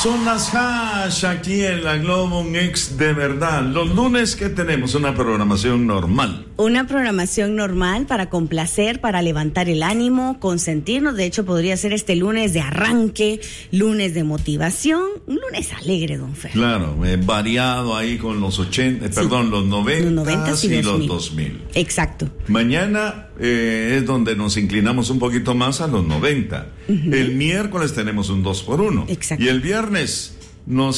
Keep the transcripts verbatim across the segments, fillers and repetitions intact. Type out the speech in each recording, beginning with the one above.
Son las hash aquí en la Globo, un ex de verdad. Los lunes que tenemos una programación normal. Una programación normal para complacer, para levantar el ánimo, consentirnos. De hecho, podría ser este lunes de arranque, lunes de motivación, un lunes alegre, don Fer. Claro, eh, variado ahí con los ochenta, sí. perdón, los noventa, los noventas y, y los dos mil. Exacto. Mañana eh, es donde nos inclinamos un poquito más a los noventa. Uh-huh. El miércoles tenemos un dos por uno. Exacto. Y el viernes nos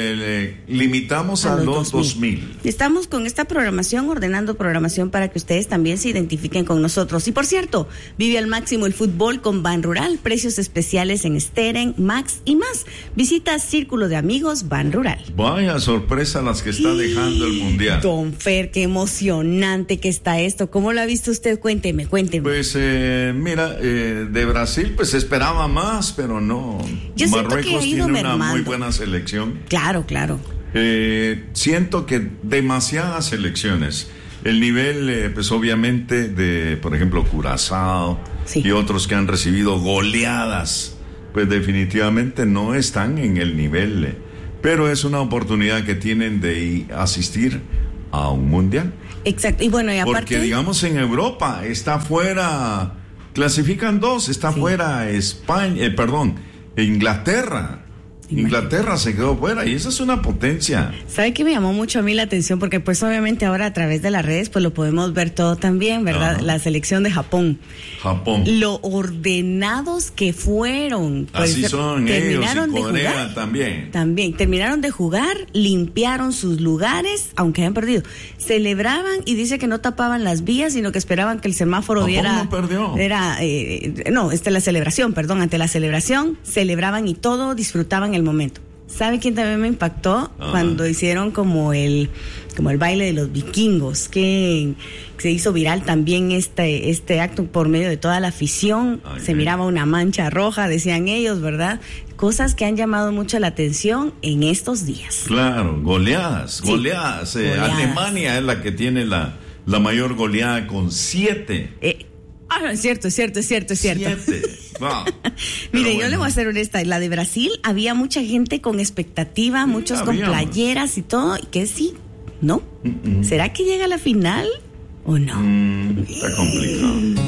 eh, limitamos a, a los dos mil. Estamos con esta programación, ordenando programación para que ustedes también se identifiquen con nosotros. Y por cierto, vive al máximo el fútbol con Ban Rural, precios especiales en Steren, Max y más. Visita Círculo de Amigos Ban Rural. Vaya sorpresa las que está dejando el Mundial. Don Fer, qué emocionante que está esto. ¿Cómo lo ha visto usted? Cuénteme, cuénteme. Pues eh, mira, eh, de Brasil pues esperaba más, pero no. Yo Marruecos que ha ido tiene mermando. Una muy buena selección. Claro, claro. Eh, siento que demasiadas selecciones. El nivel, eh, pues obviamente, de, por ejemplo, Curazao sí. y otros que han recibido goleadas, pues definitivamente no están en el nivel. Eh, pero es una oportunidad que tienen de asistir a un mundial. Exacto. Y bueno, y aparte. Porque, digamos, en Europa está fuera, clasifican dos, está sí. fuera España, eh, perdón, Inglaterra. Inglaterra se quedó fuera y esa es una potencia. ¿Sabe qué me llamó mucho a mí la atención? Porque pues obviamente ahora a través de las redes pues lo podemos ver todo también, ¿verdad? Ajá. La selección de Japón. Japón. Lo ordenados que fueron. Pues, así son terminaron ellos y Corea de jugar, también. También. Terminaron de jugar, limpiaron sus lugares, aunque hayan perdido. Celebraban y dice que no tapaban las vías, sino que esperaban que el semáforo Japón diera... no perdió. Era, eh, no, esta es la celebración, perdón. Ante la celebración, celebraban y todo, disfrutaban el momento. ¿Sabe quién también me impactó? Ajá. Cuando hicieron como el como el baile de los vikingos, que se hizo viral también este este acto por medio de toda la afición. Ay, se miraba una mancha roja, decían ellos, ¿verdad? Cosas que han llamado mucho la atención en estos días. Claro, goleadas, sí. goleadas. Eh, goleadas. Alemania es la que tiene la, la mayor goleada con siete. Eh, Ah, es cierto, es cierto, es cierto, es cierto. Siete. Wow. Mire, bueno. yo le voy a ser honesta, la de Brasil había mucha gente con expectativa, sí, muchos habíamos. con playeras y todo, y que sí, ¿no? Mm-mm. ¿Será que llega a la final o no? Mm, está complicado.